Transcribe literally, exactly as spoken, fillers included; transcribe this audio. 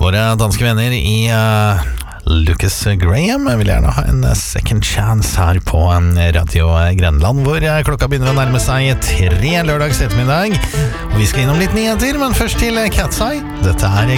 Våre danske venner i uh, Lucas Graham vil gjerne ha en second chance her på en Radio Grenland, hvor klokka begynner å nærme seg tre lørdags ettermiddag. Og vi skal innom litt nyheter, men først til Cat's Eye. Dette er